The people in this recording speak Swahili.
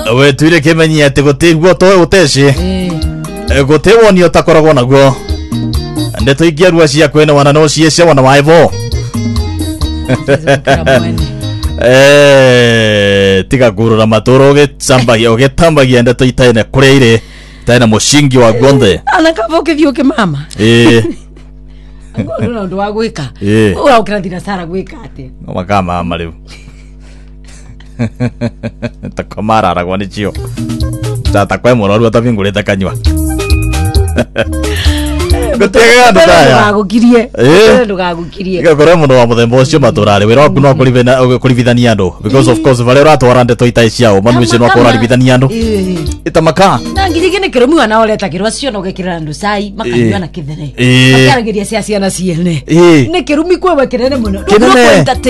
we tuire kimenyi ati gutigwo to uteci gutewo ni utakoragwo naguo ndeto ingĩarua cia kwena wana no ciece wana waivo tiga gurura matoro ugitambagia ndeto itaine kuria ire taina mushingi wa gonde anakavoke vyoke mama ngoro ndo wagwika ura ukirathira sara gwika ate makama mariu takomara aragwa ni cio tata kwa muroru atavingurite kanywa gutega ndaya ndugagukirie gakora muno wa muthemba ucio maturari wira kuno kurivithania andu because of course valero atwara ndeto itai ciao manuicio no kurarivithania andu itamaka na ngirige ne kirumi wana oleta kirwa cio no gekira andu sai makanywa na kithere akaragiria cia ciana ciene ne kirumi kwa kirene muno